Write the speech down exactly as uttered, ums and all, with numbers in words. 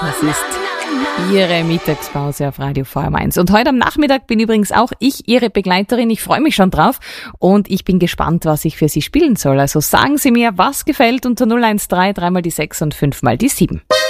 Das ist Ihre Mittagspause auf Radio V M eins. Und heute am Nachmittag bin übrigens auch ich Ihre Begleiterin. Ich freue mich schon drauf und ich bin gespannt, was ich für Sie spielen soll. Also sagen Sie mir, was gefällt unter null eins drei, dreimal die sechs und fünfmal die sieben.